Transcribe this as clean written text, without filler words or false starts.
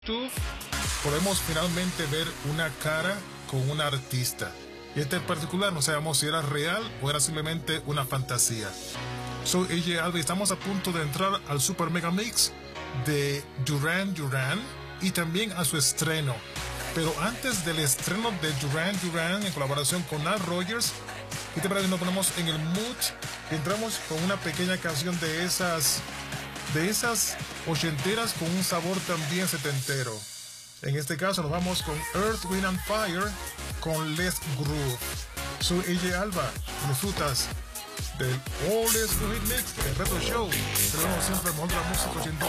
YouTube podemos finalmente ver una cara con un artista. Y este en particular no sabemos si era real o era simplemente una fantasía. Soy AJ Alba y estamos a punto de entrar al Super Mega Mix de Duran Duran y también a su estreno. Pero antes del estreno de Duran Duran en colaboración con Nile Rodgers, ¿qué te parece? Nos ponemos en el mood y entramos con una pequeña canción de esas ochenteras con un sabor también setentero. En este caso nos vamos con Earth, Wind and Fire con Let's Groove. Soy AJ Alba, disfrutas del All Let's Groove Mix, el Retro Show. Tenemos siempre el mejor de la música ochentosa.